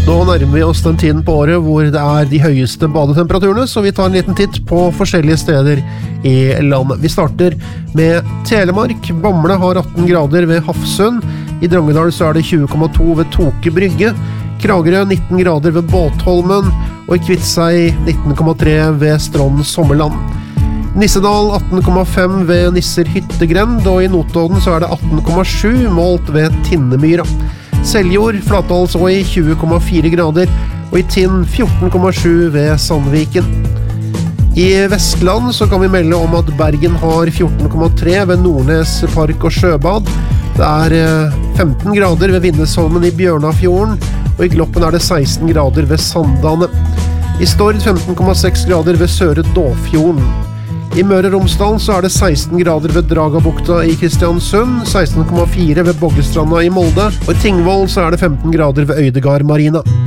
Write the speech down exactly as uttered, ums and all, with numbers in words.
Nå nærmer vi oss den tiden på året hvor det er de høyeste badetemperaturene, så vi tar en liten titt på forskjellige steder i landet. Vi starter med Telemark. Bamble har atten grader ved Hafsund. I Drangedal så er det tjue komma to ved Toke Brygge. Kragerø nitten grader ved Båtholmen, og i Kvitsøy nitten komma tre ved Strand Sommerland. Nissedal atten komma fem ved Nisser Hyttegrend, og i Notodden så er det atten komma sju målt ved Tinnemyra. Seljord, Flatdalsøy tjue komma fire grader, og i Tinn fjorten komma sju ved Sandviken. I Vestland så kan vi melde om at Bergen har fjorten komma tre ved Nordnes Park og Sjøbad. Det er femten grader ved Vindesholmen i Bjørnafjorden, og i Gloppen er det seksten grader ved Sandane. I Stord femten komma seks grader ved Søre Dåfjorden. I Møre og Romsdal så er det seksten grader ved Dragabukta i Kristiansund, seksten komma fire ved Boggestranda i Molde, og i Tingvoll så er det femten grader ved Øydegard Marina.